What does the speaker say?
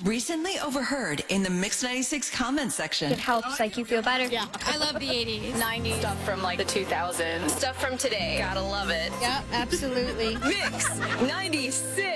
Recently overheard in the Mix 96 comment section. It helps, like, you feel better. Yeah, I love the 80s. 90s. Stuff from, like, the 2000s. Stuff from today. Gotta love it. Yeah, absolutely. Mix 96.